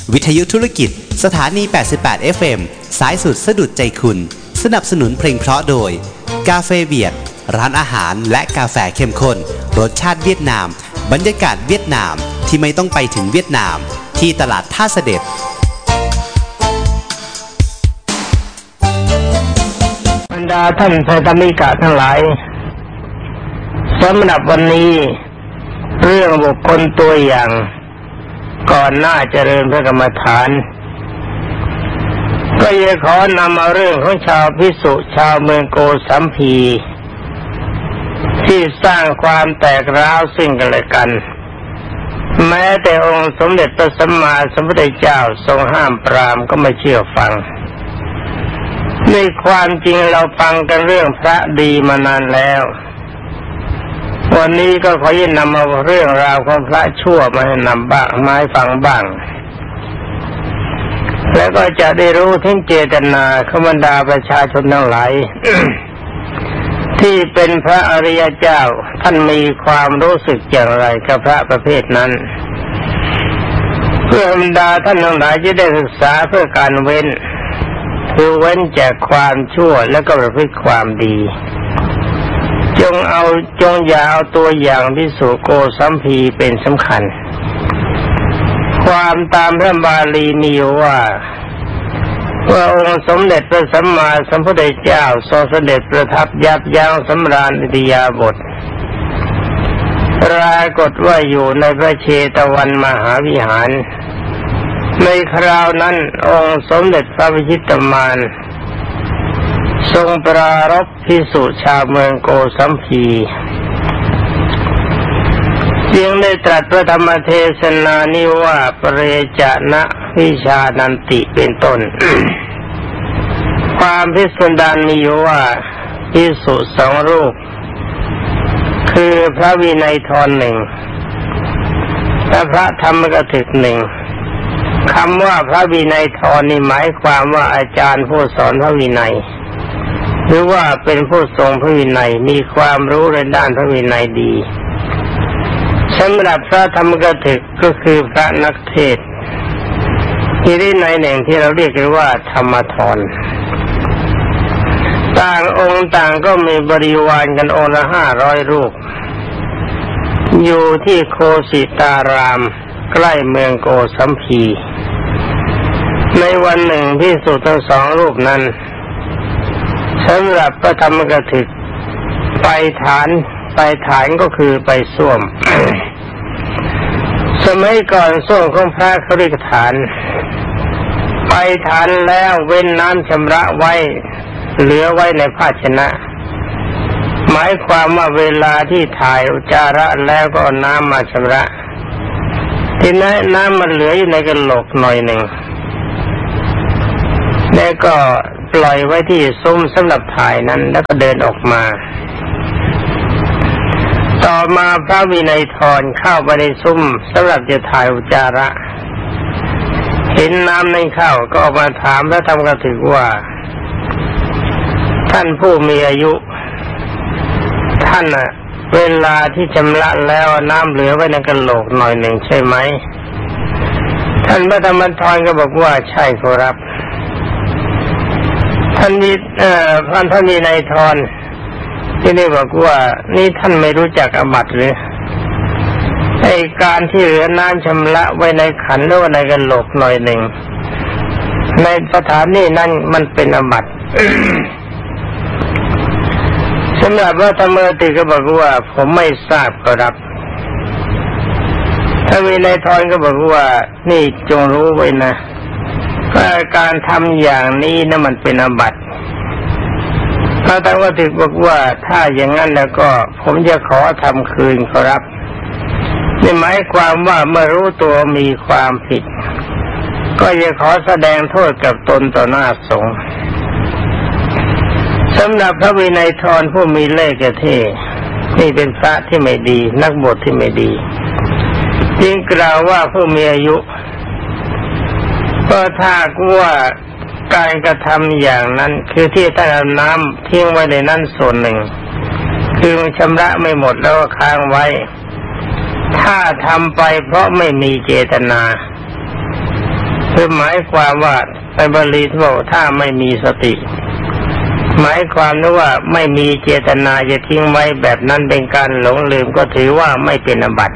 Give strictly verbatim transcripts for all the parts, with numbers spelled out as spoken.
วิทยุธุรกิจสถานี แปดสิบแปด เอฟ เอ็ม สายสุดสะดุดใจคุณสนับสนุนเพลงเพราะโดยกาเฟเบียดร้านอาหารและกาแฟเข้มข้นรสชาติเวียดนามบรรยากาศเวียดนามที่ไม่ต้องไปถึงเวียดนามที่ตลาดท่าเสด็จบรรดาท่านไทยธรรมิกะทั้งหลายสำหรับวันนี้เรื่องบุคคลตัวอย่างก่อนหน้าเจริญพระกรรมฐานก็จะขอนำเอาเรื่องของชาวภิกษุชาวเมืองโกสัมพีที่สร้างความแตกร้าวซึ่งกันและกันแม้แต่องค์สมเด็จพระสัมมาสัมพุทธเจ้าทรงห้ามปรามก็ไม่เชื่อฟังในความจริงเราฟังกันเรื่องพระดีมานานแล้ววันนี้ก็ขอยินนำเอาเรื่องราวของพระชั่วมาให้นำบ้างมาให้ฟังบ้างแล้วก็จะได้รู้ถึงเจตนาของบรรดาประชาชนทั้งหลาย ที่เป็นพระอริยเจ้าท่านมีความรู้สึกอย่างไรกับพระประเภทนั้นเพื่อบรรดาท่านทั้งหลายจะได้ศึกษาเพื่อการเว้นคือเว้นจากความชั่วและก็ประพฤติความดีจงเอาจงอย่าเอาตัวอย่างภิกษุโกสัมพีเป็นสำคัญความตามพระบาลีมีว่าว่าองค์สมเด็จพระสัมมาสัมพุทธเจ้าทรงเสด็จประทับยับยั้งสำราญอิริยาบถปรากฏว่าอยู่ในพระเชตวันมหาวิหารในคราวนั้นองค์สมเด็จพระวิชิตมารทรงปรารภภิกษุชาวเมืองโกสัมพีจึงได้ตรัสพระธรรมเทศนานี้ว่าปเรจนะวิชานันติเป็นต้น ความพิสดารมีอยู่ว่าภิกษุสองรูปคือพระวินัยทรหนึ่งและพระธรรมกถึกหนึ่งคำว่าพระวินัยทรนี่หมายความว่าอาจารย์ผู้สอนพระวินัยหรือว่าเป็นผู้ทรงพระวินัยมีความรู้ในด้านพระวินัยดีสำหรับพระธรรมกถึกก็คือพระนักเทศน์ที่ได้ในหนึ่งที่เราเรียกกันว่าธรรมธรต่างองค์ต่างก็มีบริวารกันองค์ละห้าร้อยรูปอยู่ที่โคสิตารามใกล้เมืองโกสัมพีในวันหนึ่งภิกษุทั้งสองรูปนั้นสำหรับพระธรรมกถึกไปฐานไปฐานก็คือไปส้วม สมัยก่อนส้วมของพระเขาเรียกฐานไปฐานแล้วเว้นน้ำชำระไว้เหลือไว้ในภาชนะหมายความว่าเวลาที่ถ่ายอุจจาระแล้วก็เอาน้ำมาชำระทีนั้นน้ำมันเหลืออยู่ในกระโหลกหน่อยหนึ่งแล้วก็ปล่อยไว้ที่ซุ้มสำหรับถ่ายนั้นแล้วก็เดินออกมาต่อมาพระวินัยทรเข้าไปในซุ้มสำหรับจะถ่ายอุจจาระเห็นน้ำในเข้าก็ออกมาถามพระธรรมกถึกว่าท่านผู้มีอายุท่านน่ะเวลาที่ชำระแล้วน้ำเหลือไว้ในกระโหลกหน่อยหนึ่งใช่ไหมท่านพระธรรมทรก็บอกว่าใช่ครับท่านนี้เอ่อท่านท่านมีนายทรที่นี่บอกว่านี่ท่านไม่รู้จักอาบัติหรือไอ้การที่เหลือน้ำชำระไว้ในขันหรือว่าในกระโหลกหน่อยหนึ่งในสถานนี้นั่นมันเป็นอาบัติ สำหรับว่าธรรมกถึกก็บอกว่าผมไม่ทราบครับถ้ามีนายทรก็บอกว่านี่จงรู้ไว้นะการทำอย่างนี้นะมันเป็นอาบัติพระธรรมกถึกบอกว่าถ้าอย่างนั้นแล้วก็ผมจะขอทำคืนครับนี่หมายความว่าเมื่อรู้ตัวมีความผิดก็จะขอแสดงโทษกับตนต่อหน้าสงฆ์สำหรับพระวินัยทรผู้มีเล่ห์เท่นี่เป็นพระที่ไม่ดีนักบวชที่ไม่ดีจึงกล่าวว่าผู้มีอายุก็ถ้าว่าการกระทำอย่างนั้นคือที่ท่านเอาน้ำทิ้งไว้ในนั้นส่วนหนึ่งคือชำระไม่หมดแล้วก็ค้างไว้ถ้าทำไปเพราะไม่มีเจตนาคือหมายความว่าในบาลีที่บอกถ้าไม่มีสติหมายความว่าไม่มีเจตนาจะทิ้งไว้แบบนั้นเป็นการหลงลืมก็ถือว่าไม่เป็นอาบัติ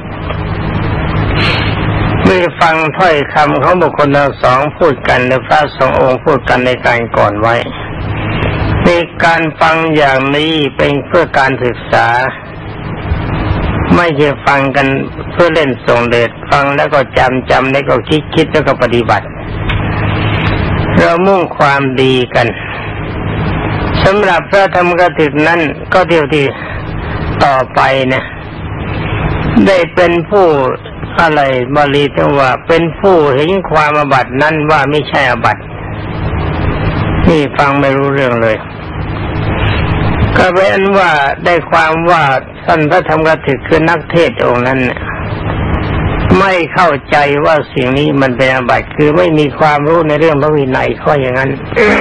เมื่อฟังถ้อยคำของบุคคลทั้งสองพูดกันหรือพระสององค์พูดกันในการก่อนไว้ในการฟังอย่างนี้เป็นเพื่อการศึกษาไม่ใช่ฟังกันเพื่อเล่นส่งเดชฟังแล้วก็จำจำแล้วก็คิดคิดแล้วก็ปฏิบัติเรามุ่งความดีกันสำหรับพระธรรมกถึกนั้นก็เดียวที่ต่อไปเนี่ยได้เป็นผู้อะไรบาลีที่ว่าเป็นผู้เห็นความอาบัตินั้นว่าไม่ใช่อาบัตินี่ฟังไม่รู้เรื่องเลยก็เป็นว่าได้ความว่าท่านพระธรรมกถึกคือนักเทศน์องค์นั้นไม่เข้าใจว่าสิ่งนี้มันเป็นอาบัติคือไม่มีความรู้ในเรื่องพระวินัยข้ออย่างนั้น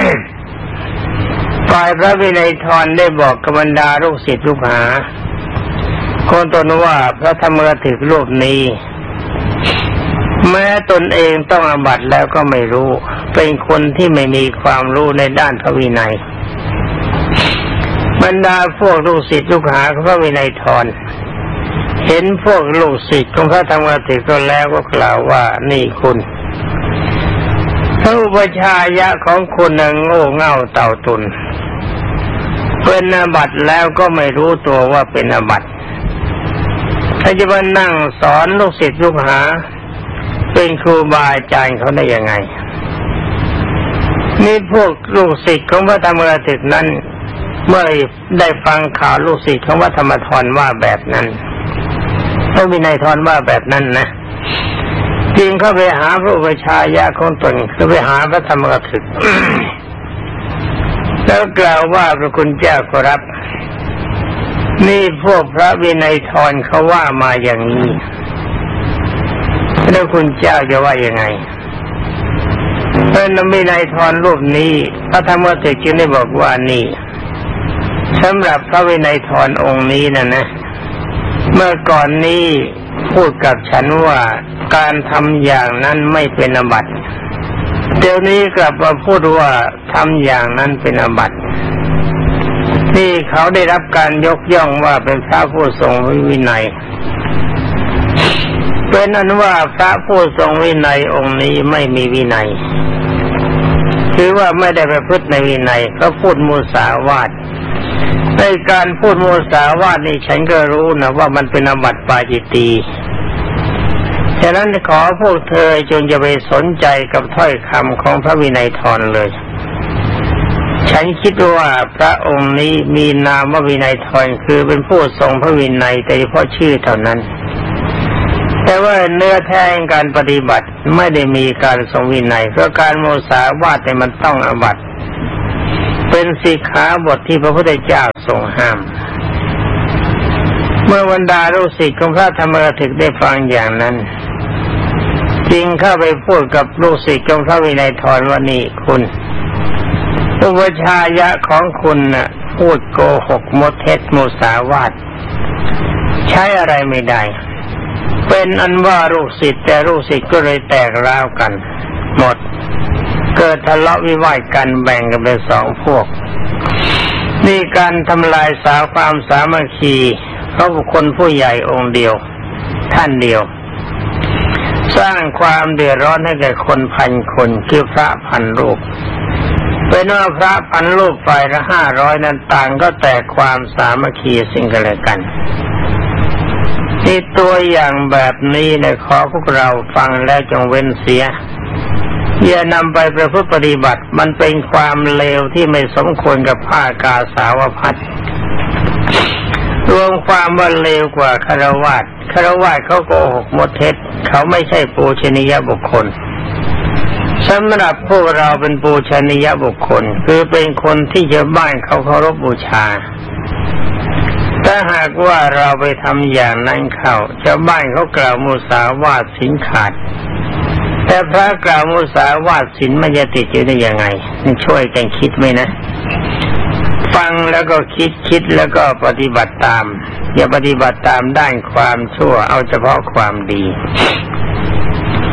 ฝ่ายพระวินัยทรได้บอกกับบรรดาลูกศิษย์ลูกหาคนตนว่าพระธรรมกถึกรูปนี้แม้ตนเองต้องอาบัติแล้วก็ไม่รู้เป็นคนที่ไม่มีความรู้ในด้านพระวินัยบรรดาพวกลูกศิษย์ลูกหาของพระวินัยทรเห็นพวกลูกศิษย์ของพระธรรมกถึกก็แล้วก็กล่าวว่านี่คุณพระอุปชายะของคุณน่ะโง่เง่าเต่าตุนเป็นอาบัติแล้วก็ไม่รู้ตัวว่าเป็นอาบัติถ้าจะมานั่งสอนลูกศิษย์ลูกหาเป็นครูบาอาจารย์เขาได้ยังไงนี่พวกลูกศิษย์ของพระธรรมกถึกนั้นเมื่อได้ฟังข่าวลูกศิษย์ของพระธรรมธรว่าแบบนั้นพระวินัยทรว่าแบบนั้นนะจึงเข้าไปหาพระอุปชายะของตนคือไปหาพระธรรมกถึก แล้วกล่าวว่าพระคุณเจ้าขอรับนี่พวกพระวินัยทรเขาว่ามาอย่างนี้แล้วคุณเจ้าจะว่ายังไงพระวินัยทรรูปนี้พระธรรมกถึกจึงได้บอกว่านี่สำหรับพระวินัยทรองค์นี้นะนะเมื่อก่อนนี้พูดกับฉันว่าการทำอย่างนั้นไม่เป็นอาบัติเดี๋ยวนี้กลับมาพูดว่าทำอย่างนั้นเป็นอาบัติที่เขาได้รับการยกย่องว่าเป็นพระผู้ทรงวินัยเป็นอันว่าพระผู้ทรงวินัยองค์นี้ไม่มีวินัยคือว่าไม่ได้ประพฤติในวินัยเขาพูดมุสาวาทในการพูดมุสาวาทนี่ฉันก็รู้นะว่ามันเป็นอาบัติปาจิตตีฉะนั้นขอพวกเธอจงอย่าไปสนใจกับถ้อยคำของพระวินัยทรเลยฉันคิดว่าพระองค์นี้มีนามว่าวินัยทรคือเป็นผู้ทรงพระวินัยแต่เฉพาะชื่อเท่านั้นแต่ว่าเนื้อแท้ในการปฏิบัติไม่ได้มีการทรงวินัยเพราะการมุสาวาทแต่มันต้องอาบัติเป็นสิกขาบทที่พระพุทธเจ้าทรงห้ามเมื่อบรรดาลูกศิษย์ของพระธรรมกถึกได้ฟังอย่างนั้นจึงเข้าไปพูดกับลูกศิษย์ของพระวินัยทรว่านี่คุณอุปชายะของคุณน่ะพูดโกหกมดเท็จมุสาวาทใช้อะไรไม่ได้เป็นอันว่าลูกศิษย์แต่ลูกศิษย์ก็เลยแตกร้าวกันหมดเกิดทะเลาะวิวาทกันแบ่งกันเป็นสองพวกนี่การทำลายสาความสามัคคีเพราะบุคคลผู้ใหญ่องค์เดียวท่านเดียวสร้างความเดือดร้อนให้แก่คนพันคนคือพระพันรูปเป็นว่าพระพันรูปฝ่ายละห้าร้อยนั้นต่างก็แตกความสามัคคีซึ่งกันและกันนี่ตัวอย่างแบบนี้เนี่ยขอพวกเราฟังแล้วจงเว้นเสียอย่านำไปประพฤติปฏิบัติมันเป็นความเลวที่ไม่สมควรกับผ้ากาสาวพัสรวมความว่าเลวกว่าคฤหัสถ์คฤหัสถ์เขาโกหกมดเท็จเขาไม่ใช่ปูชนียบุคคลสำหรับพวกเราเป็นปูชนียบุคคลคือเป็นคนที่ชาวบ้านเขาเคารพบูชาถ้าหากว่าเราไปทำอย่างนั้นเข้าชาวบ้านเขากล่าวมุสาวาทศีลขาดแต่พระกล่าวมุสาวาทศีลมันจะติดอยู่ได้ยังไงช่วยกันคิดไหมนะฟังแล้วก็คิดคิดแล้วก็ปฏิบัติตามอย่าปฏิบัติตามด้านความชั่วเอาเฉพาะความดี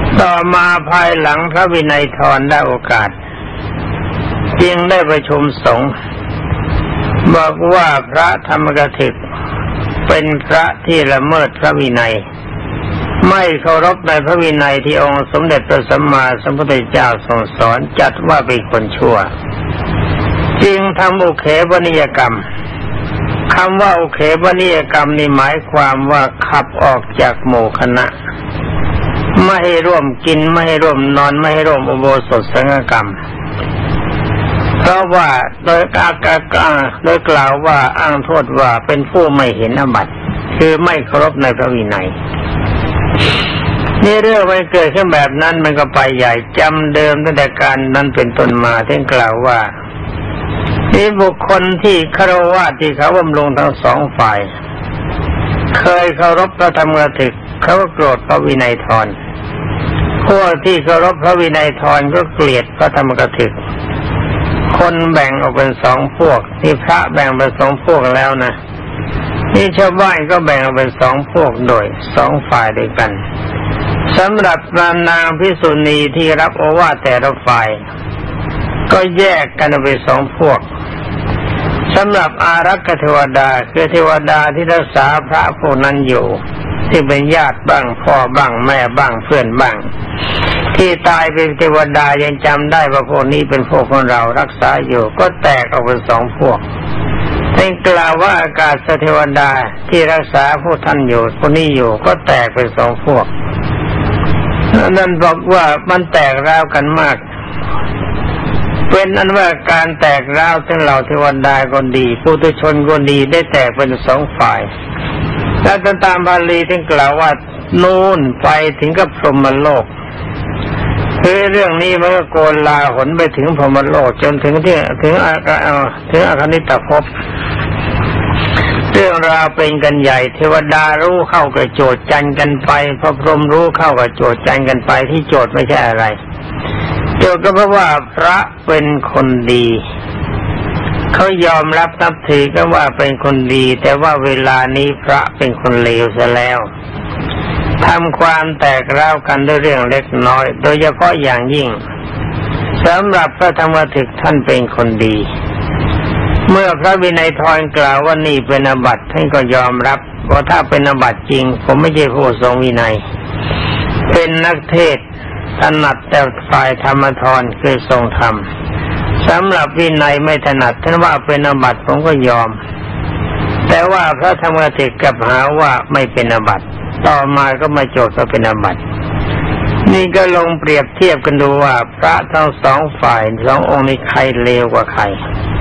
ต่อมาภายหลังพระวินัยทรได้โอกาสจึงได้ประชุมสงฆ์บอกว่าพระธรรมกถึกเป็นพระที่ละเมิดพระวินัยไม่เคารพในพระวินัยที่องค์สมเด็จพระสัมมาสัมพุทธเจ้าทรงสอนจัดว่าเป็นคนชั่วจึงทำอุเขปนิยกรรมคำว่าอุเขปนิยกรรมนี่หมายความว่าขับออกจากหมู่คณะไม่ให้ร่วมกินไม่ให้ร่วมนอนไม่ให้ร่วมอุโบสถสังฆกรรมเพราะว่าโดยกากากาโดยกล่าวว่าอ้างโทษว่าเป็นผู้ไม่เห็นอาบัติคือไม่เคารพในพระวินัยนี่เรื่องมันเกิดขึ้นแบบนั้นมันก็ไปใหญ่จำเดิมตั้งแต่การนั้นเป็นต้นมาที่กล่าวว่านี่บุคคลที่คารวะที่เขาบำรุงทั้งสองฝ่ายเคยเคารพพระธรรมกถึกเขาก็โกรธพระวินัยทรพวกที่เคารพพระวินัยทรก็เกลียดพระธรรมกถึกคนแบ่งออกเป็นสองพวกที่พระแบ่งเป็นสองพวกแล้วนะนี่ชาวบ้านก็แบ่งออกเป็นสองพวกโดยสองฝ่ายด้วยกันสำหรับนางภิกษุณีที่รับโอวาทแต่ละฝ่ายก็แยกกันเป็นสองพวกสำหรับอารักขเทวดาคือเทวดาที่รักษาพระพวกนั้นอยู่ที่เป็นญาติบ้างพ่อบ้างแม่บ้างเพื่อนบ้างที่ตายเป็นเทวดายังจำได้ว่าพวกนี้เป็นพวกของเรารักษาอยู่ก็แตกออกเป็นสองพวกเป็นกล่าวว่าอากาศเทวดาที่รักษาพวกท่านอยู่พวกนี้อยู่ก็แตกเป็นสองพวกนั่นบอกว่ามันแตกร้าวกันมากเป็นอันว่าการแตกร้าวทั้งเหล่าเทวดาก็ดีปุถุชนก็ดีได้แตกเป็นสองฝ่ายและตามบาลีที่กล่าวว่านู่นไปถึงกับพรหมโลกคือเรื่องนี้มันก็โกลาหลไปถึงพรหมโลกจนถึงที่ถึงอาถึงอคติตภพเรื่องราวเป็นกันใหญ่เทวดารู้เข้ากับโจทย์จันกันไปพระพรหมรู้เข้ากับโจทย์จันกันไปที่โจทย์ไม่ใช่อะไรโจทย์ก็เพราะว่าพระเป็นคนดีเขายอมรับนับถือกันว่าเป็นคนดีแต่ว่าเวลานี้พระเป็นคนเลวซะแล้วทำความแตกร้าวกันด้วยเรื่องเล็กน้อยโดยเฉพาะอย่างยิ่งสำหรับพระธรรมถึกท่านเป็นคนดีเมื่อพระวินัยทรกล่าวว่านี่เป็นอาบัติท่านก็ยอมรับว่าถ้าเป็นอาบัติจริงผมไม่ใช่ผู้ทรงวินัยเป็นนักเทศน์ถนัดแต่ฝ่ายธรรมทรคือทรงธรรมสำหรับวินัยไม่ถนัดท่านว่าเป็นอาบัติผมก็ยอมแต่ว่าพระธรรมถึกกลับหาว่าไม่เป็นอาบัติต่อมาก็มาโจทย์ว่าเป็นอาบัตินี่ก็ลงเปรียบเทียบกันดูว่าพระทั้งสองฝ่ายสององค์นี้ใครเลวกว่าใคร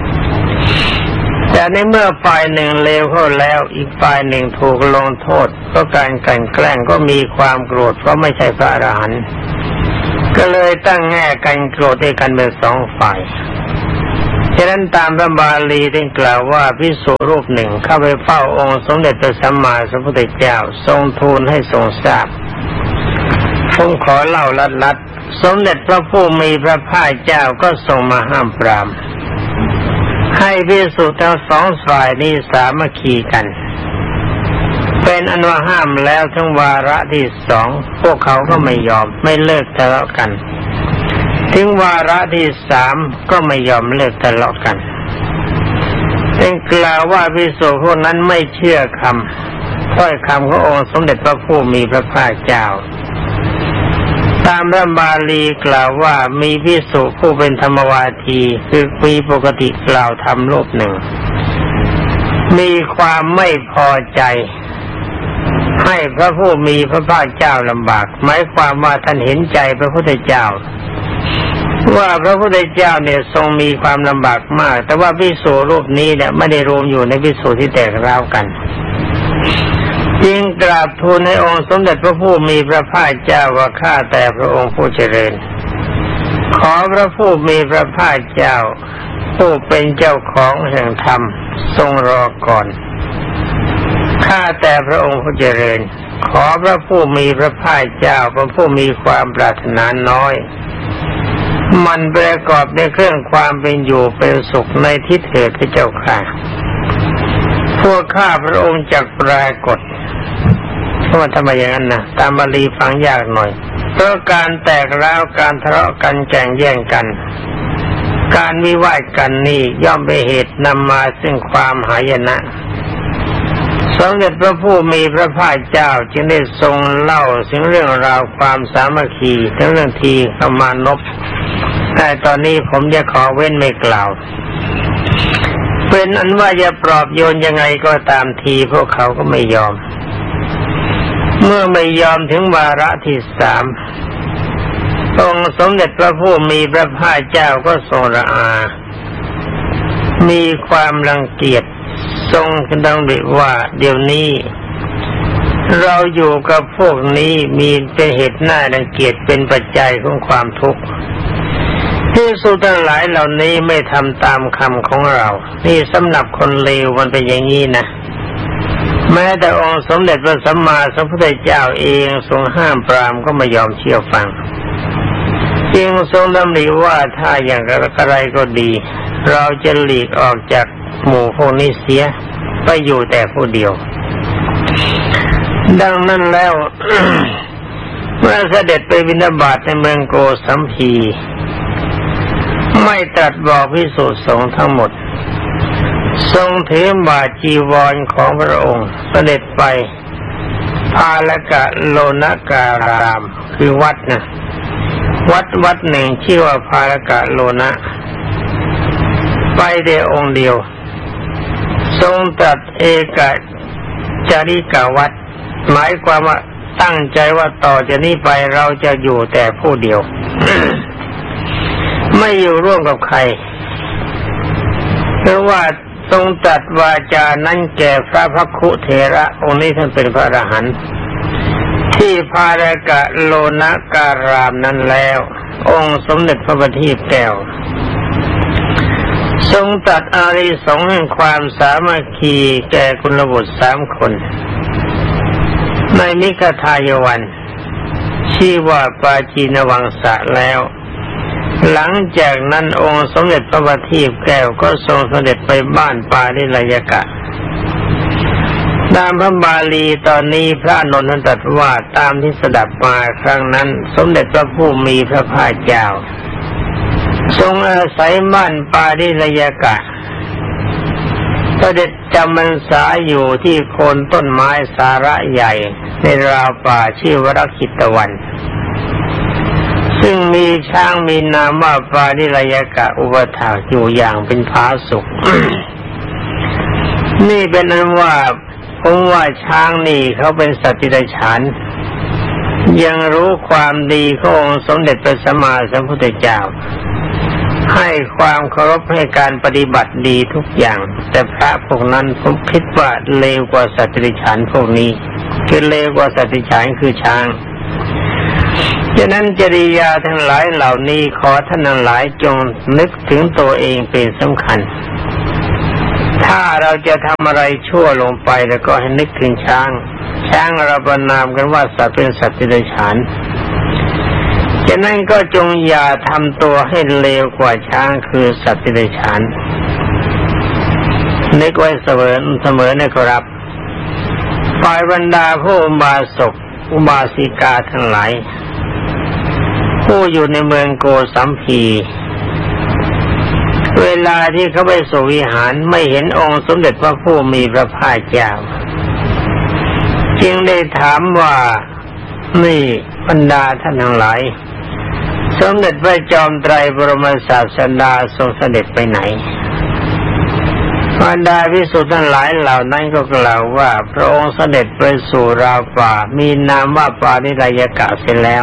แต่ในเมื่อฝ่ายหนึ่งเลวเข้าแล้วอีกฝ่ายหนึ่งถูกลงโทษก็การกลั่นแกล้งก็มีความโกรธเพราะไม่ใช่พระอรหันต์ก็เลยตั้งแง่กันโกรธด้วยกันเป็นสองฝ่ายฉะนั้นตามพระบาลีได้กล่าวว่าภิกษุรูปหนึ่งเข้าไปเฝ้าองค์สมเด็จพระสัมมาสัมพุทธเจ้าทรงทูลให้ทรงทราบผมขอเล่าลัดๆสมเด็จพระผู้มีพระภาคเจ้าก็ทรงมาห้ามปรามให้ภิกษุทั้งสองฝ่ายนี้สามัคคีกันเป็นอันว่าห้ามแล้วทั้งวาระที่สองพวกเขาก็ไม่ยอมไม่เลิกทะเลาะกันถึงวาระที่สามก็ไม่ยอมเลิกทะเลาะกันเป็นกล่าวว่าภิกษุพวกนั้นไม่เชื่อคำถ้อยคำขององค์สมเด็จพระผู้มีพระภาคเจ้าตามพระบาลีกล่าวว่ามีภิกษุผู้เป็นธรรมวาทีคือมีปกติกล่าวธรรมรูปหนึ่งมีความไม่พอใจให้พระผู้มีพระภาคเจ้าลำบากหมายความว่าท่านเห็นใจพระพุทธเจ้าว่าพระพุทธเจ้าเนี่ยทรงมีความลำบากมากแต่ว่าภิกษุรูปนี้เนี่ยไม่ได้รวมอยู่ในภิกษุที่แตกร้าวกันจึงกราบทูลให้องค์สมเด็จพระผู้มีพระภาคเจ้าว่าข้าแต่พระองค์ผู้เจริญขอพระผู้มีพระภาคเจ้าผู้เป็นเจ้าของแห่งธรรมทรงรอก่อนข้าแต่พระองค์ผู้เจริญขอพระผู้มีพระภาคเจ้าพระผู้มีความปรารถนาน้อยมันประกอบในเครื่องความเป็นอยู่เป็นสุขในทิศเถิดพระเจ้าค่ะพวกข้าพระองค์จักปรากฏเพราะว่าทำไมอย่างนั้นนะตามบาลีฟังยากหน่อยเพราะการแตกร้าวการทะเลาะกันแข่งแย่งกันการวิวาทกันนี่ย่อมเป็นเหตุนำมาซึ่งความหายนะสมเด็จพระผู้มีพระภาคเจ้าจึงได้ทรงเล่าถึงเรื่องราวความสามัคคีทั้งเรื่องทีขมานพแต่ตอนนี้ผมจะขอเว้นไม่กล่าวเป็นอันว่าจะปลอบโยนยังไงก็ตามทีพวกเขาก็ไม่ยอมเมื่อไม่ยอมถึงวาระที่สามองค์สมเด็จพระผู้มีพระภาคเจ้าก็ทรงระอามีความรังเกียจทรงดำริว่าเดี๋ยวนี้เราอยู่กับพวกนี้มีเป็นเหตุหน้ารังเกียจเป็นปัจจัยของความทุกข์ที่สุทั้งหลายเหล่านี้ไม่ทำตามคำของเรานี่สำหรับคนเลวมันเป็นอย่างนี้นะแม้แต่องค์สมเด็จพระสัมมาสัมพุทธเจ้าเองทรงห้ามปรามก็ไม่ยอมเชื่อฟังจึงทรงดำริว่าถ้าอย่างไรก็ดีเราจะหลีกออกจากหมู่พวกนี้เสียไปอยู่แต่ผู้เดียวดังนั้นแล้ว เมื่อเสด็จไปบิณฑบาตในเมืองโกสัมพีไม่ตรัสบอกภิกษุสงฆ์ทั้งหมดทรงถือบาตรจีวรของพระองค์เสด็จไปพาลกะโลนการามคือวัดนะวัดวัดหนึ่งชื่อว่าพาลกะโลนะไปเดียวองค์เดียวทรงตรัสเอกจาริกาวัดหมายความว่าตั้งใจว่าต่อจากนี้ไปเราจะอยู่แต่ผู้เดียว ไม่อยู่ร่วมกับใครเพราะว่าทรงตรัสวาจานั้นแก่พระภัคคุเถระองค์นี้ท่านเป็นพระอรหันต์ที่พาลกะโลนการามนั้นแล้วองค์สมเด็จพระบัณฑิตแก้วทรงตรัสอาริสงส์แห่งความสามัคคีแก่กุลบุตรสามคนในมิคทายวันชื่อว่าปาจีนวังสะแล้วหลังจากนั้นองค์สมเด็จพระบัณฑิตแก้วก็ทรงเสด็จไปบ้านปาริลยกะตามพระบาลีตอนนี้พระอานนท์ตรัสว่าตามที่สดับมาครั้งนั้นสมเด็จพระผู้มีพระภาคเจ้าทรงอาศัยบ้านปาริลยกะเสด็จจำพรรษาอยู่ที่โคนต้นไม้สาระใหญ่ในราวป่าชื่อวรคิตวันซึ่งมีช้างมีนามว่าปาริลยกะอุปถากอยู่อย่างเป็นผาสุก นี่เป็นอันว่าผมว่าช้างนี่เขาเป็นสัตว์ดิบฉานยังรู้ความดีขององค์สมเด็จพระสัมมาสัมพุทธเจ้าให้ความเคารพให้การปฏิบัติดีทุกอย่างแต่พระพวกนั้นผมคิดว่าเลวกว่าสัตว์ดิบฉานพวกนี้คือเลวกว่าสัตว์ดิบฉานคือช้างฉะนั้นจริยาทั้งหลายเหล่านี้ขอท่านทั้งหลายจงนึกถึงตัวเองเป็นสำคัญถ้าเราจะทำอะไรชั่วลงไปแล้วก็ให้นึกถึงช้างช้างเราประนามกันว่าสัตว์เป็นสัตว์ดิบฉานฉะนั้นก็จงอย่าทำตัวให้เลวกว่าช้างคือสัตว์ดิบฉานนึกไว้เสมอเสมอนะครับฝ่ายบรรดาผู้อุบาสกอุบาสิกาทั้งหลายผู้อยู่ในเมืองโกสัมพีเวลาที่เขาไปสู่วิหารไม่เห็นองค์สมเด็จพระผู้มีพระภาคเจ้าจึงได้ถามว่านี่บรรดาท่านทั้งหลายสมเด็จพระจอมไตรบรมศาสดาทรงเสด็จไปไหนบรรดาภิกษุทั้งหลายเหล่านั้นก็กล่าวว่าพระองค์เสด็จไปสู่ราวป่ามีนามว่าปาริลยกะเสร็จแล้ว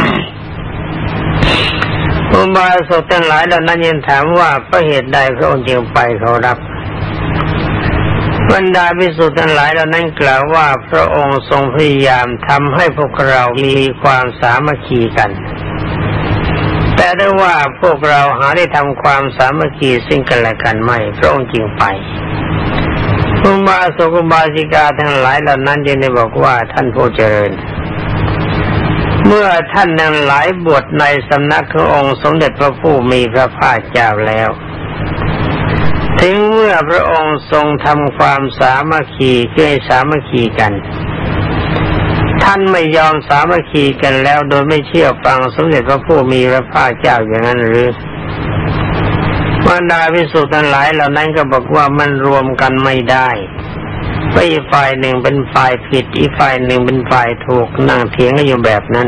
อุบาสกทั้งหลายเหล่านั้นยังถามว่าเพราะเหตุใดพระองค์จึงไปเขารับบรรดาภิกษุทั้งหลายเหล่านั้นกล่าวว่าพระองค์ทรงพยายามทำให้พวกเรามีความสามัคคีกันแต่ได้ว่าพวกเราหาได้ทำความสามัคคีซึ่งกันและกันไม่พระองค์จึงไปอุบาสกอุบาสิกาทั้งหลายเหล่านั้นจึงได้บอกว่าท่านผู้เจริญเมื่อท่านทั้งหลายบวชในสำนักขององค์สมเด็จพระผู้มีพระภาคเจ้าแล้วถึงเมื่อพระองค์ทรงทำความสามัคคีคือสามัคคีกันท่านไม่ยอมสามัคคีกันแล้วโดยไม่เชื่อฟังสมเด็จพระผู้มีพระภาคเจ้าอย่างนั้นหรือบรรดาภิกษุทั้งหลายเหล่านั้นก็บอกว่ามันรวมกันไม่ได้ไปอีกฝ่ายหนึ่งเป็นฝ่ายผิดอีกฝ่ายหนึ่งเป็นฝ่ายถูกนั่งเถียงกันอยู่แบบนั้น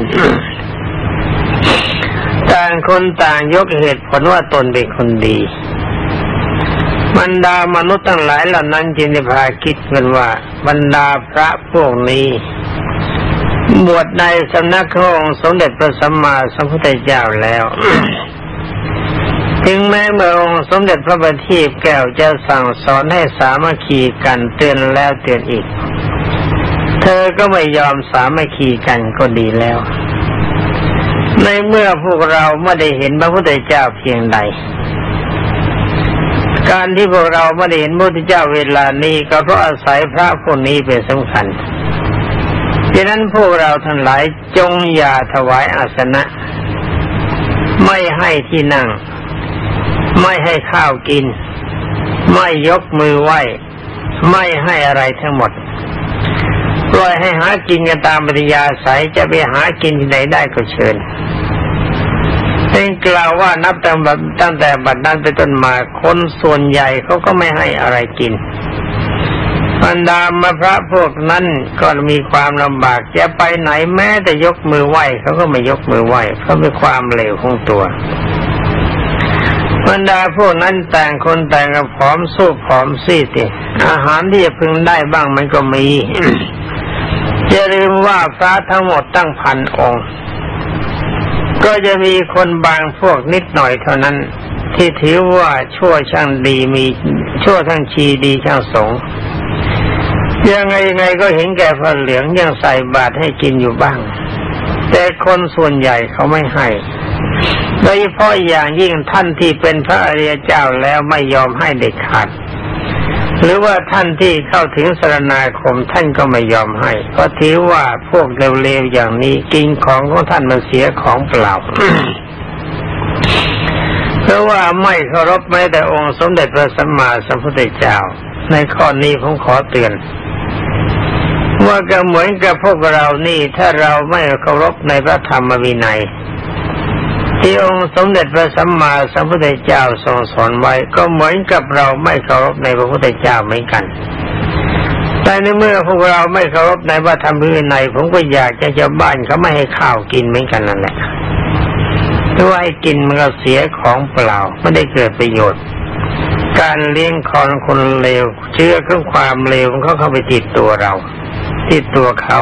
ต่างคนต่างยกเหตุผลว่าตนเป็นคนดีบรรดามนุษย์ทั้งหลายเหล่านั้นจึงได้พาคิดกันว่าบรรดาพระพวกนี้บวชในสำนักของสมเด็จพระสัมมาสัมพุทธเจ้าแล้ว ถึงแม้เมื่อองค์สมเด็จพระบัณฑิตแก้วจะสั่งสอนให้สามัคคีกันเตือนแล้วเตือนอีกเธอก็ไม่ยอมสามัคคีกันก็ดีแล้วในเมื่อพวกเราไม่ได้เห็นพระพุทธเจ้าเพียงใดการที่พวกเราไม่ได้เห็นพระพุทธเจ้าเวลานี้ก็เพราะอาศัยพระพวกนี้เป็นสำคัญดังนั้นพวกเราทั้งหลายจงอย่าถวายอาสนะไม่ให้ที่นั่งไม่ให้ข้าวกินไม่ยกมือไหว้ไม่ให้อะไรทั้งหมดปล่อยให้หากินกันตามปฏิยาศัยจะไปหากินที่ไหนได้ก็เชิญเป็นกล่าวว่านับตั้งแต่ตั้งแต่บัดนั้นเป็นต้นมาคนส่วนใหญ่เขาก็ไม่ให้อะไรกินบรรดามพระพวกนั้นก็มีความลำบากจะไปไหนแม้แต่ยกมือไหว้เขาก็ไม่ยกมือไหว้เพราะเป็นความเลวของตัวบรรดาพวกนั้นแต่งคนแต่งกับผอมสู้ผอมซีดอาหารที่จะพึงได้บ้างมันก็มี อย่าลืมว่าพระทั้งหมดตั้งพันองค์ก็จะมีคนบางพวกนิดหน่อยเท่านั้นที่ถือว่าชั่วช่างดีมีชั่วทั้งชีดีช่างสงฆ์ยังไงยังไงก็เห็นแก่ผ้าเหลืองยังใส่บาตรให้กินอยู่บ้างแต่คนส่วนใหญ่เขาไม่ให้โดยเฉพาะอย่างยิ่งท่านที่เป็นพระอริยเจ้าแล้วไม่ยอมให้เด็ดขาดหรือว่าท่านที่เข้าถึงสรณาคมท่านก็ไม่ยอมให้เพราะถือว่าพวกเลวๆอย่างนี้กินของของท่านมันเสียของเปล่า เพราะว่าไม่เคารพแม้แต่องค์สมเด็จพระสัมมาสัมพุทธเจ้าในข้อนี้ผมขอเตือนว่าก็เหมือนกับพวกเรานี่ถ้าเราไม่เคารพในพระธรรมวินัยที่องค์สมเด็จพระสัมมาสัมพุทธเจ้าทรงสอนไว้ก็เหมือนกับเราไม่เคารพในพระพุทธเจ้าเหมือนกันแต่ในเมื่อพวกเราไม่เคารพในพระธรรมวินัยผมก็อยากจะชาวบ้านเขาไม่ให้ข้าวกินเหมือนกันนั่นแหละเพราะว่าให้กินมันก็เสียของเปล่าไม่ได้เกิดประโยชน์การเลี้ยงคนคนเลวเชื้อของความเลวมันเขาเข้าไปติดตัวเราติดตัวเขา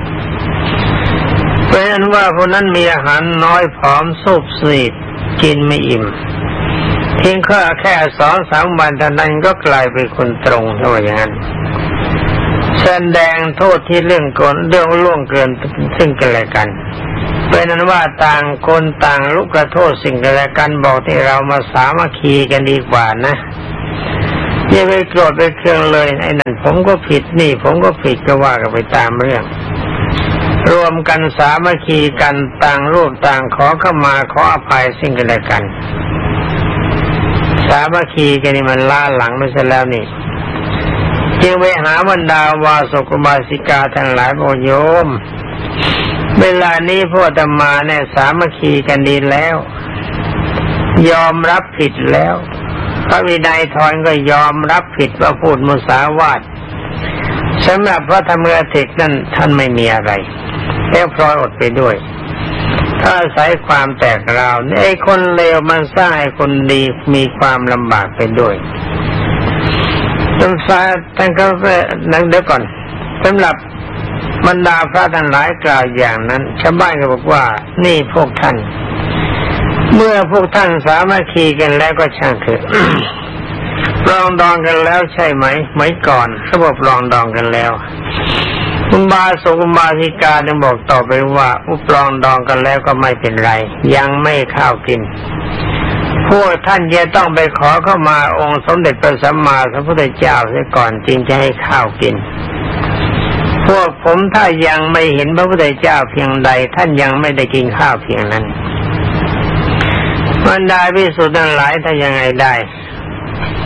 เป็นว่าพวกนั้นมีอาหารน้อยผอมสูบซีดกินไม่อิ่มเพียงแค่แค่สองสามวันเท่านั้นก็กลายเป็นคนตรงเท่าอย่างนั้นแสดงโทษที่เรื่องก่อนเรื่องล่วงเกินซึ่งกันและกันเป็นนั้นว่าต่างคนต่างลุกกระโทษสิ่งกันและกันบอกที่เรามาสามัคคีกันดีกว่านะอย่าไปโกรธไปเคืองเลยไอ้นั่นผมก็ผิดนี่ผมก็ผิดก็ว่ากันไปตามเรื่องรวมกันสามัคคีกันต่างรูปต่างขอเข้ามาขออภัยสิ่งกันและกันสามัคคีกันนี่มันล้าหลังไม่ใช่แล้วนี่จึงไปหาบรรดาวาสกบาสิกาทั้งหลายบอกโยมเวลานี้พวกอาตมาเนี่ยสามัคคีกันดีแล้วยอมรับผิดแล้วพระวินัยทรก็ยอมรับผิดว่าพูดมุสาวาทสำหรับพระธรรมกถิกนั่นท่านไม่มีอะไรแล้วพลอยอดไปด้วยถ้าอาศัยความแตกราวไอ้คนเลวมันสร้างให้คนดีมีความลำบากไปด้วยท่านฟ้าท่านก็นั่งเดี๋ยวก่อนสำหรับบรรดาพระทั้งหลายกล่าวอย่างนั้นชาวบ้านก็บอกว่านี่พวกท่านเมื่อพวกท่านสามัคคีกันแล้วก็ช่างเถอะ ปรองดองกันแล้วใช่ไหมเหมือนก่อนเขาบอกปรองดองกันแล้วคุณบาสกุบาสิกาเนี่ยบอกต่อไปว่าอุปรองดองกันแล้วก็ไม่เป็นไรยังไม่ข้าวกินพวกท่านจะต้องไปขอเข้ามาองค์สมเด็จพระสัมมาสัมพุทธเจ้าเสียก่อนจึงจะให้ข้าวกินพวกผมถ้ายังไม่เห็นพระพุทธเจ้าเพียงใดท่านยังไม่ได้กินข้าวเพียงนั้นบรรดาภิกษุทั้งหลายถ้ายังไงได้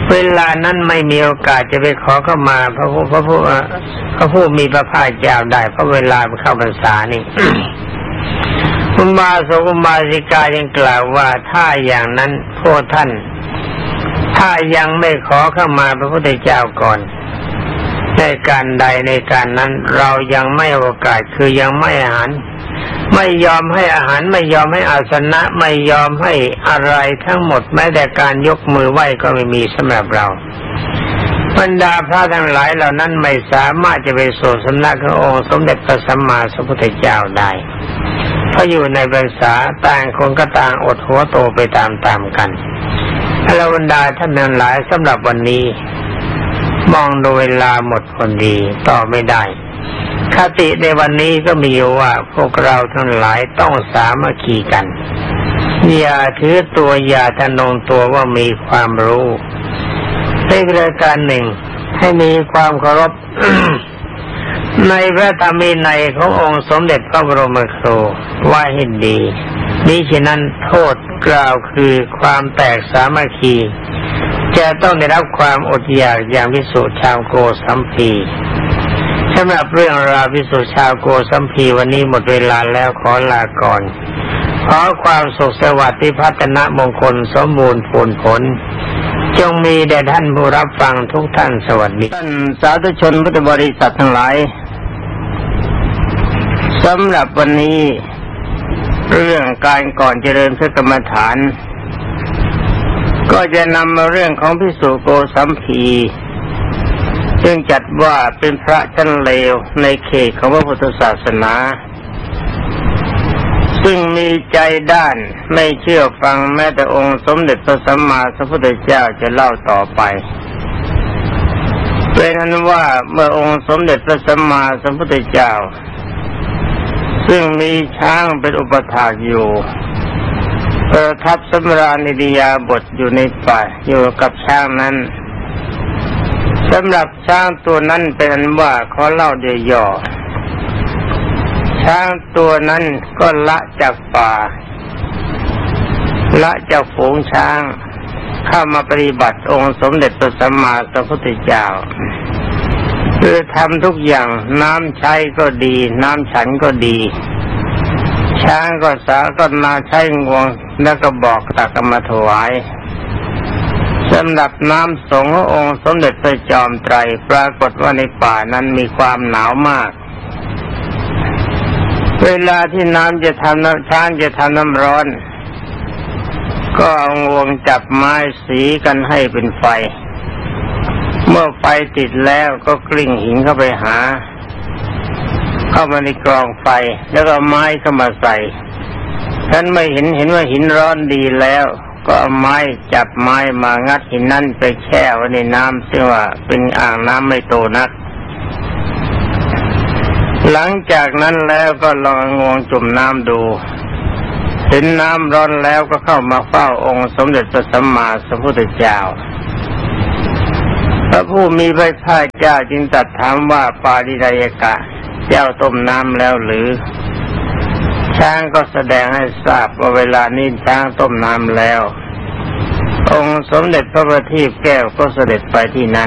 เวลานั้นไม่มีโอกาสจะไปขอเข้ามาพระผู้พระผู้พระผู้มีพระภาคเจ้าได้เพราะเวลาเข้าพรรษานี่ อุบาสกอุบาสิกายังกล่าวว่าถ้าอย่างนั้นพวกท่านถ้ายังไม่ขอเข้ามาพระพุทธเจ้าก่อนในการใดในการนั้นเรายังไม่โอกาสคือยังไม่อาหารไม่ยอมให้อาหารไม่ยอมให้อาสนะไม่ยอมให้อะไรทั้งหมดแม้แต่การยกมือไหว้ก็ไม่มีสำหรับเราบรรดาพระทั้งหลายเหล่านั้นไม่สามารถจะไปสู่สำนักขององค์สมเด็จพระสัมมาสัมพุทธเจ้าได้เพราะอยู่ในพรรษาต่างคนก็ต่างอดหัวโตไปตามๆกันแล้วบรรดาท่านทั้งหลายสำหรับวันนี้มองดูเวลาหมดคนดีต่อไม่ได้คติในวันนี้ก็มีว่าพวกเราทั้งหลายต้องสามัคคีกันอย่าถือตัวอย่าทะนงตัวว่ามีความรู้ในรายการหนึ่งให้มีความเคารพ ในพระธรรมวินัยขององค์สมเด็จพระบรมครูว่าให้ดีมิฉะนั้นโทษกล่าวคือความแตกสามัคคีจะต้องได้รับความอดอยากอย่างภิกษุชาวโกสัมพีสำหรับเรื่องราวภิกษุชาวโกสัมพีวันนี้หมดเวลาแล้วขอลาก่อนขอความสุขสวัสดิ์ที่พัฒนามงคลสมบูรณ์ผลผลจงมีแด่ท่านผู้รับฟังทุกท่านสวัสดีท่านสาธุชนพุทธบริษัททั้งหลายสำหรับวันนี้เรื่องการก่อนเจริญพระกรรมฐานก็จะนำมาเรื่องของภิกษุโกสัมพีซึ่งจัดว่าเป็นพระชั้นเลวในเขตของพระพุทธศาสนาซึ่งมีใจด้านไม่เชื่อฟังแม้แต่องค์สมเด็จพระสัมมาสัมพุทธเจ้าจะเล่าต่อไปเป็นนั้นว่าเมื่อองค์สมเด็จพระสัมมาสัมพุทธเจ้าซึ่งมีช้างเป็นอุปถากอยู่ประทับสำราญอิริยาบถอยู่ในป่าอยู่กับช้างนั้นสำหรับช้างตัวนั้นเป็นอันว่าขอเล่าเดียวย่อช้างตัวนั้นก็ละจากป่าละจากฝูงช้างเข้ามาปฏิบัติองค์สมเด็จพระสัมมาสัมพุทธเจ้าคือทำทุกอย่างน้ำใช้ก็ดีน้ำฉันก็ดีช้างก็สาก็นาใช้งวงแล้วก็บอกตักมาถวายสำหรับน้ำสงฆ์ขององค์สมเด็จพระจอมไตรปรากฏว่าในป่านั้นมีความหนาวมากเวลาที่น้ำจะทำน้ำช้างจะทำน้ำร้อนก็เอางวงจับไม้สีกันให้เป็นไฟเมื่อไฟติดแล้วก็กลิ้งหินเข้าไปหาเข้ามาในกรองไฟแล้วก็ไม้เข้ามาใส่ท่านไม่เห็นเห็นว่าหินร้อนดีแล้วก็เอาไม้จับไม้มางัดหินนั้นไปแช่ไว้ในน้ำซึ่งว่าเป็นอ่างน้ำไม่โตนักหลังจากนั้นแล้วก็ลองงวงจุ่มน้ำดูเห็นน้ำร้อนแล้วก็เข้ามาเฝ้าองค์สมเด็จพระสัมมาสัมพุทธเจ้าพระผู้มีพระภาคเจ้าจึงตรัสถามว่าปาริดายกะเจ้าต้มน้ำแล้วหรือช้างก็แสดงให้ทราบว่าเวลานี้ช้างต้มน้ำแล้วองค์สมเด็จพระบัณฑิตแก้วก็เสด็จไปที่นั้น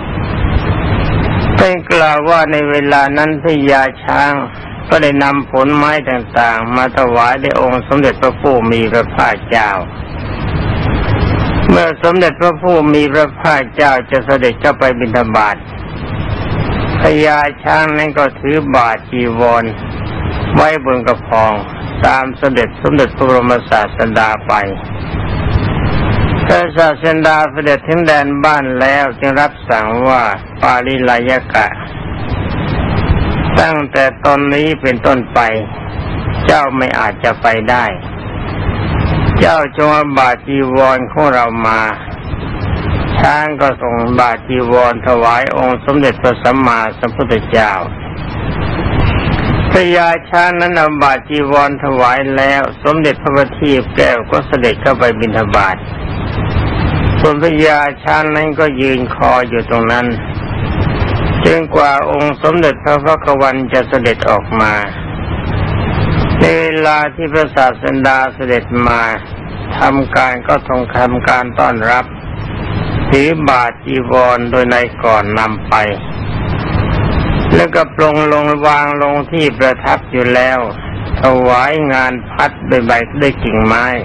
เป็นกล่าวว่าในเวลานั้นพญาช้างก็ได้นำผลไม้ต่างๆมาถวายแด่องค์สมเด็จพระผู้มีพระภาคเจ้าเมื่อสมเด็จพระผู้มีพระภาคเจ้าจะเสด็จเข้าไปบิณฑบาตพญาช้างนั้นก็ถือบาตรจีวรไว้บนกระพองตามเสด็จสมเด็จพระบรมศาสดาไปพระศาสดาเสด็จถึงแดนบ้านแล้วจึงรับสั่งว่าปาริลายกะตั้งแต่ตอนนี้เป็นต้นไปเจ้าไม่อาจจะไปได้เจ้าจงเอาบาตรจีวรของเรามาช้างก็ส่งบาตรจีวรถวายองค์สมเด็จพระสัมมาสัมพุทธเจ้าพญาช้างนั้นเอาบาตรจีวรถวายแล้วสมเด็จพระบัณฑิตแก้วก็เสด็จเข้าไปบิณฑบาตส่วนพญาช้างนั้นก็ยืนคออยู่ตรงนั้นจนกว่าองค์สมเด็จพระพักวันจะเสด็จออกมาในเวลาที่พระศาสดาเสด็จมาทำการก็ต้องทำการต้อนรับถือบาตรจีวรโดยในก่อนนำไปแล้วก็ปลงลงวางลงที่ประทับอยู่แล้วถวายงานพัดด้วยใบด้วยกิ่งไม้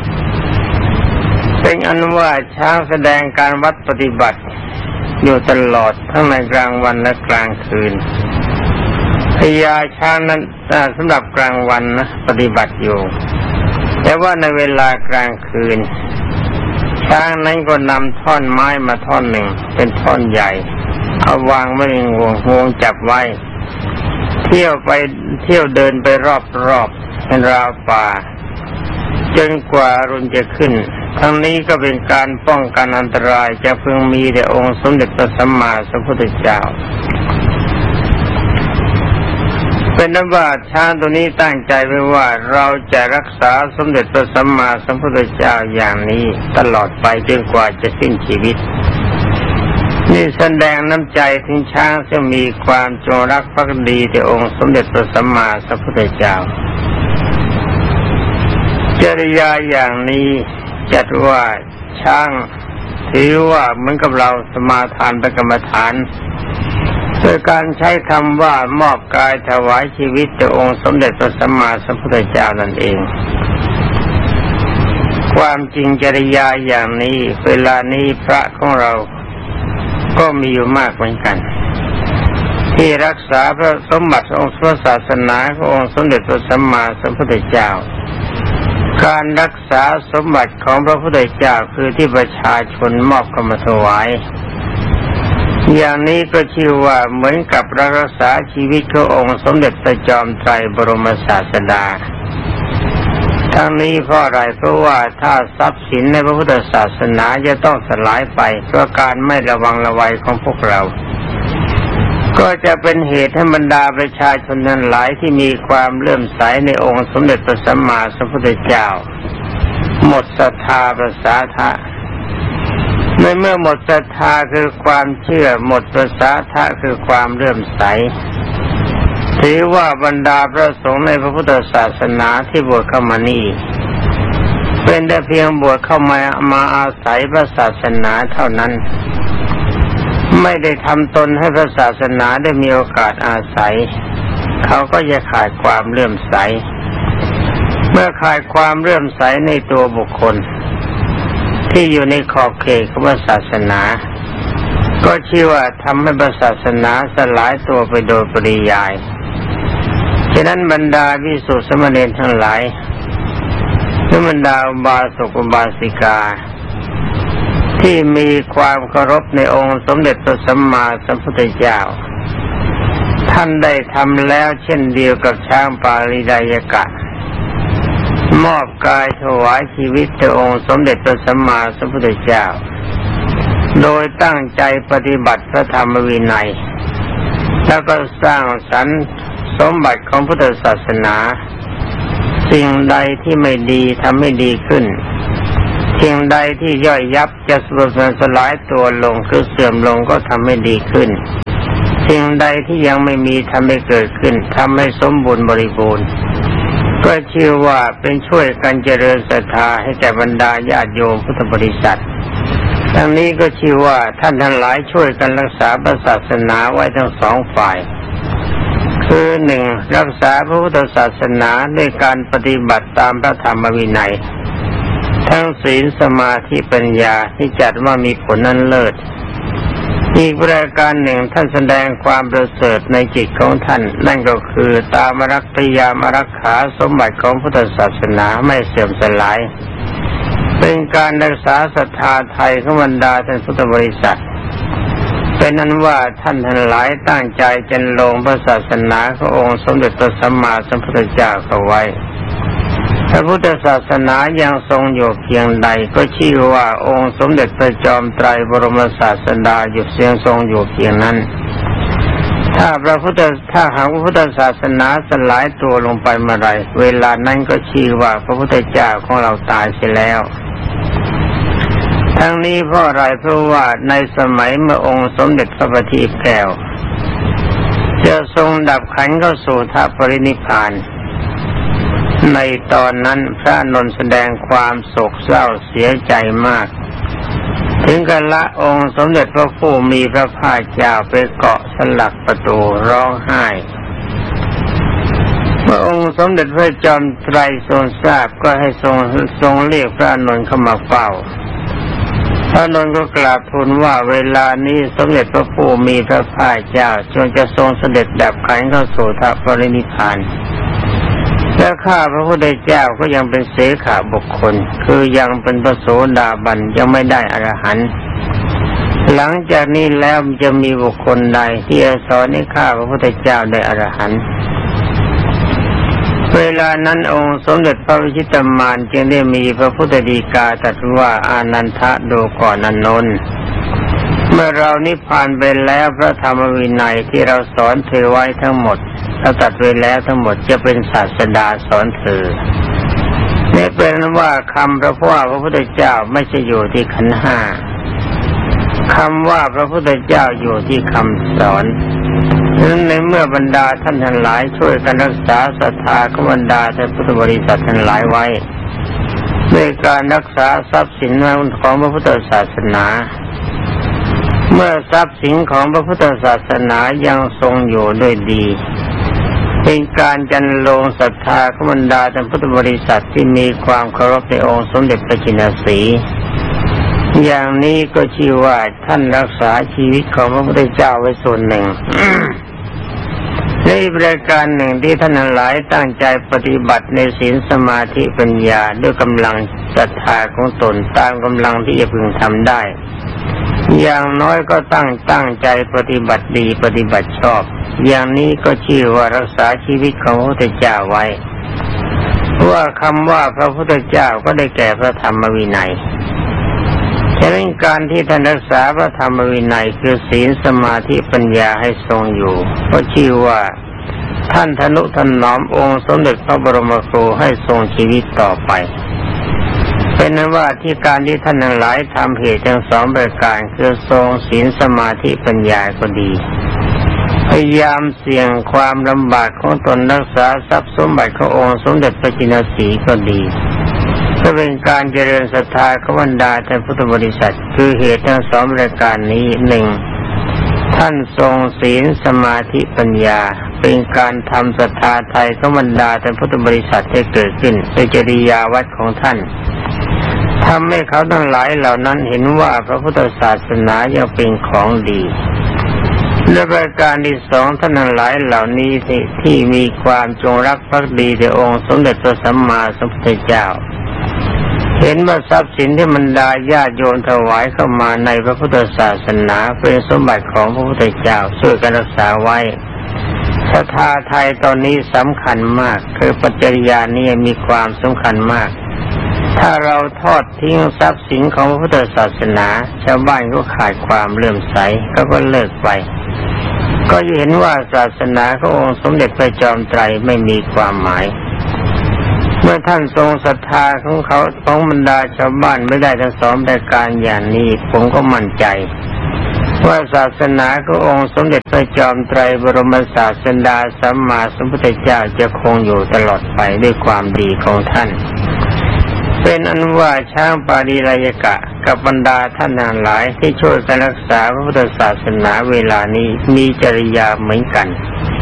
เป็นอันว่าช้างแสดงการวัดปฏิบัติอยู่ตลอดทั้งในกลางวันและกลางคืนพญาช้างนั้นสำหรับกลางวันนะปฏิบัติอยู่แต่ว่าในเวลากลางคืนช้างนั้นก็นำท่อนไม้มาท่อนหนึ่งเป็นท่อนใหญ่เอาวางไว้ในงวงงวงจับไว้เที่ยวไปเที่ยวเดินไปรอบๆเป็นราวป่าจนกว่ารุ่งจะขึ้นทั้งนี้ก็เป็นการป้องกันอันตรายจะพึงมีแด่องค์สมเด็จพระสัมมาสัมพุทธเจ้าเป็นนั้นว่าช้างตัวนี้ตั้งใจไว้ว่าเราจะรักษาสมเด็จพระสัมมาสัมพุทธเจ้าอย่างนี้ตลอดไปจนกว่าจะสิ้นชีวิตนี่แสดงน้ำใจถึงช้างซึ่งมีความจงรักภักดีต่อองค์สมเด็จพระสัมมาสัมพุทธเจ้าจริยาอย่างนี้จัดว่าช้างถือว่าเหมือนกับเราสมาทานเป็นกรรมฐานโดยการใช้คำว่ามอบกายถวายชีวิตต่อองค์สมเด็จพระสัมมาสัมพุทธเจ้านั่นเองความจริงจริยาอย่างนี้เวลานี้พระของเราก็มีอยู่มากเหมือนกันที่รักษาพระสมบัติองค์พระศาสนาขององค์สมเด็จพระสัมมาสัมพุทธเจ้าการรักษาสมบัติของพระพุทธเจ้าคือที่ประชาชนมอบเข้ามาถวายอย่างนี้ก็ชื่อว่าเหมือนกับรักษาชีวิตขององค์สมเด็จพระจอมไตรบรมศาสดาทั้งนี้เพราะอะไรเพราะว่าถ้าทรัพย์สินในพระพุทธศาสนาจะต้องสลายไปเพราะการไม่ระวังระวัยของพวกเราก็จะเป็นเหตุให้บรรดาประชาชนนั้นหลายที่มีความเลื่อมใสในองค์สมเด็จพระสัมมาสัมพุทธเจ้าหมดศรัทธาประสาทะในเมื่อหมดศรัทธาคือความเชื่อหมดประสาทะคือความเลื่อมใสถือว่าบรรดาพระสงฆ์ในพระพุทธศาสนาที่บวชเข้ามานี่เป็นแต่เพียงบวชเข้ามามาอาศัยพระศาสนาเท่านั้นไม่ได้ทำตนให้พระศาสนาได้มีโอกาสอาศัยเขาก็จะขาดความเลื่อมใสเมื่อขาดความเลื่อมใสในตัวบุคคลที่อยู่ในขอบเขตของศาสนาก็ชื่อว่าทำให้ศาสนาสลายตัวไปโดยปริยายฉะนั้นบรรดาภิกษุสามเณรทั้งหลายและบรรดาอุบาสกอุบาสิกาที่มีความเคารพในองค์สมเด็จพระสัมมาสัมพุทธเจ้าท่านได้ทำแล้วเช่นเดียวกับช้างปาลิดายกะมอบกายถวายชีวิตต่อองค์สมเด็จพระสัมมาสัมพุทธเจ้าโดยตั้งใจปฏิบัติพระธรรมวินัยแล้วก็สร้างสรรค์สมบัติของพุทธศาสนาสิ่งใดที่ไม่ดีทำให้ดีขึ้นสิ่งใดที่ย่อยยับจะสูญสลายตัวลงคือเสื่อมลงก็ทำให้ดีขึ้นสิ่งใดที่ยังไม่มีทำให้เกิดขึ้นทำให้สมบูรณ์บริบูรณ์ก็ชื่อว่าเป็นช่วยกันเจริญศรัทธาให้แก่บรรดาญาติโยมพุทธบริษัททั้งนี้ก็ชื่อว่าท่านทั้งหลายช่วยกันรักษาพระศาสนาไว้ทั้งสองฝ่ายคือหนึ่งรักษาพระพุทธศาสนาด้วยการปฏิบัติตามพระธรรมวินัยทั้งศีลสมาธิปัญญาที่จัดว่ามีผลนั้นเลิศอีกประการหนึ่งท่านแสดงความประเสริฐในจิตของท่านนั่นก็คือตามรักพยายามรักษาสมบัติของพุทธศาสนาไม่เสื่อมสลายเป็นการรักษาศรัทธาไทยของบรรดาท่านพุทธบริษัทเป็นนั้นว่าท่านทั้งหลายตั้งใจจันลงพระศาสนาขององค์สมเด็จพระสัมมาสัมพุทธเจ้าเข้าไว้พระพุทธศาสนายังทรงอยู่เพียงใดก็ชื่อว่าองค์สมเด็จพระจอมไตรบรมศาสดาอยู่เสียงทรงอยู่เพียงนั้นถ้าพระพุทธถ้าหากพระพุทธศาสนาสลายตัวลงไปเมื่อไรเวลานั้นก็ชื่อว่าพระพุทธเจ้าของเราตายเสียแล้วทั้งนี้เพราะอะไรเพราะว่าในสมัยเมื่อองค์สมเด็จพระบัณฑิตแก้วจะทรงดับขันธ์เข้าสู่ทัพปรินิพพานในตอนนั้นพระอานนท์แสดงความโศกเศร้าเสียใจมากถึงกันละองค์สมเด็จพระผู้มีพระภาคเจ้าไปเกาะสลักประตูร้องไห้เมื่อองค์สมเด็จพระจอมไตรทรงทราบก็ให้ทรงทรงเรียกพระอานนท์เข้ามาเฝ้าพระอานนท์ก็กราบทูลว่าเวลานี้สมเด็จพระผู้มีพระภาคเจ้าจงจะทรงเสด็จดับขันธ์เข้าสู่พระปรินิพพานและข้าพระพุทธเจ้าก็ยังเป็นเสขบุคคลคือยังเป็นพระโสดาบันยังไม่ได้อรหันต์หลังจากนี้แล้วจะมีบุคคลใดที่จะสอนให้ข้าพระพุทธเจ้าได้อรหันต์เวลานั้นองค์สมเด็จพระวิชิตมารจึงได้มีพระพุทธฎีกาตรัสว่าอานันทะดูก่อนอานนท์เมื่อเรานิพพานไปแล้วพระธรรมวินัยที่เราสอนเธอไว้ทั้งหมดเราตัดไว้แล้วทั้งหมดจะเป็นศาสดาสอนเธอนี่เป็นว่าคำพระว่าพระพุทธเจ้าไม่ใช่อยู่ที่ขันธ์ห้าคำว่าพระพุทธเจ้าอยู่ที่คำสอนฉะนั้นในเมื่อบรรดาท่านทั้งหลายช่วยกันรักษาศรัทธาของบรรดาท่านพุทธบริษัททั้งหลายไว้ด้วยการรักษาทรัพย์สินของพระพุทธศาสนาเมื่อทรัพย์สินของพระพุทธศาสนายังทรงอยู่ด้วยดีเป็นการจันโลงศรัทธาของบรรดาท่านพุทธบริษัทที่มีความเคารพในองค์สมเด็จพระจินสีอย่างนี้ก็ชื่อว่าท่านรักษาชีวิตของพระพุทธเจ้าไว้ส่วนหนึ่ง ในประการหนึ่งที่ท่านหลายตั้งใจปฏิบัติในศีลสมาธิปัญญาด้วยกำลังศรัทธาของตนตามกำลังที่จะพึงทำได้อย่างน้อยก็ตั้งตั้งใจปฏิบัติดีปฏิบัติชอบอย่างนี้ก็ชื่อว่ารักษาชีวิตของพระพุทธเจ้าไว้ว่าคำว่าพระพุทธเจ้าก็ได้แก่พระธรรมวินัยฉะนั้นการที่ท่านรักษาพระธรรมวินัยคือศีลสมาธิปัญญาให้ทรงอยู่ก็ชื่อว่าท่านทนุถนอมองค์สมเด็จพระบรมครูให้ทรงชีวิตต่อไปเป็นนั้นว่าที่การที่ท่านทั้งหลายทำเหตุทั้งสองประการคือทรงศีลสมาธิปัญญาก็ดีพยายามเสี่ยงความลำบากของตนรักษาทรัพย์สมบัติขององค์สมเด็จพระจินสีก็ดีก็เป็นการเจริญศรัทธาของบรรดาท่านพุทธบริษัทคือเหตุทั้งสองประการนี้หนึ่งท่านทรงศีลสมาธิปัญญาเป็นการทำศรัทธาไทยของบรรดาท่านพุทธบริษัทให้เกิดขึ้นโดยจริยาวัดของท่านทำให้เขาทั้งหลายเหล่านั้นเห็นว่าพระพุทธศาสนายังเป็นของดีและประการที่สองท่านทั้งหลายเหล่านี้ที่ที่มีความจงรักภักดีในองค์สมเด็จพระสัมมาสัมพุทธเจ้าเห็นว่าทรัพย์สินที่บรรดาญาติโยมถวายเข้ามาในพระพุทธศาสนาเป็นสมบัติของพระพุทธเจ้าช่วยกันรักษาไว้ศรัทธาไทยตอนนี้สำคัญมากคือปัจจัยญาณนี้มีความสำคัญมากถ้าเราทอดทิ้งทรัพย์สินของพระพุทธศาสนาชาวบ้านก็ขาดความเลื่อมใสก็ก็เลิกไปก็เห็นว่าศาสนาขององค์สมเด็จพระจอมไตรไม่มีความหมายเมื่อท่านทรงศรัทธาของเขาของบรรดาชาวบ้านไม่ได้ทั้งสองประการอย่างนี้ผมก็มั่นใจว่าศาสนาขององค์สมเด็จพระจอมไตรบรมศาสดาสัมมาสัมพุทธเจ้าจะคงอยู่ตลอดไปด้วยความดีของท่านเป็นอันว่าช้างปาริรายกะกับบรรดาท่านทั้งหลายที่ช่วยกันรักษาพระพุทธศาสนาเวลานี้มีจริยาเหมือนกัน